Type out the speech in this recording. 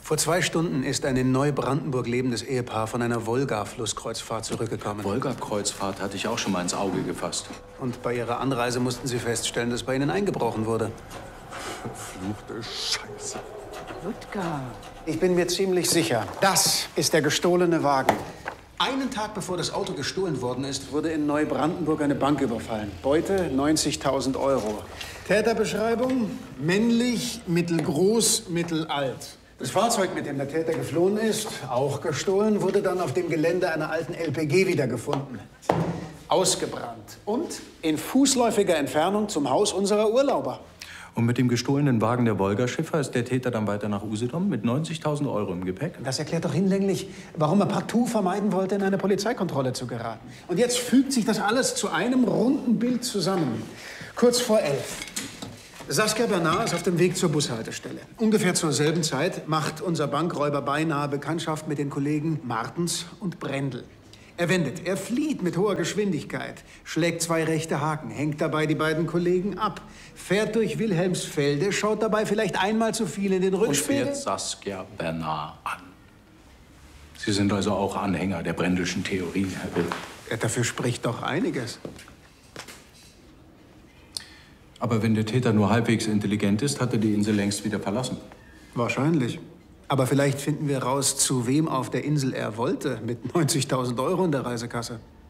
Vor 2 Stunden ist ein in Neubrandenburg lebendes Ehepaar von einer Wolga-Flusskreuzfahrt zurückgekommen. Wolga-Kreuzfahrt hatte ich auch schon mal ins Auge gefasst. Und bei ihrer Anreise mussten sie feststellen, dass bei ihnen eingebrochen wurde. Verfluchte Scheiße. Ludger. Ich bin mir ziemlich sicher, das ist der gestohlene Wagen. Einen Tag bevor das Auto gestohlen worden ist, wurde in Neubrandenburg eine Bank überfallen. Beute 90.000 Euro. Täterbeschreibung: männlich, mittelgroß, mittelalt. Das Fahrzeug, mit dem der Täter geflohen ist, auch gestohlen, wurde dann auf dem Gelände einer alten LPG wiedergefunden. Ausgebrannt und in fußläufiger Entfernung zum Haus unserer Urlauber. Und mit dem gestohlenen Wagen der Wolga-Schiffer ist der Täter dann weiter nach Usedom mit 90.000 Euro im Gepäck? Das erklärt doch hinlänglich, warum er partout vermeiden wollte, in eine Polizeikontrolle zu geraten. Und jetzt fügt sich das alles zu einem runden Bild zusammen. Kurz vor 11. Saskia Bernard ist auf dem Weg zur Bushaltestelle. Ungefähr zur selben Zeit macht unser Bankräuber beinahe Bekanntschaft mit den Kollegen Martens und Brendel. Er wendet, er flieht mit hoher Geschwindigkeit, schlägt 2 rechte Haken, hängt dabei die beiden Kollegen ab, fährt durch Wilhelmsfelde, schaut dabei vielleicht einmal zu viel in den Rückspiegel. Und fährt Saskia Bernard an. Sie sind also auch Anhänger der Brendelschen Theorie, Herr Will. Ja, dafür spricht doch einiges. Aber wenn der Täter nur halbwegs intelligent ist, hat er die Insel längst wieder verlassen. Wahrscheinlich. Aber vielleicht finden wir raus, zu wem auf der Insel er wollte, mit 90.000 Euro in der Reisekasse.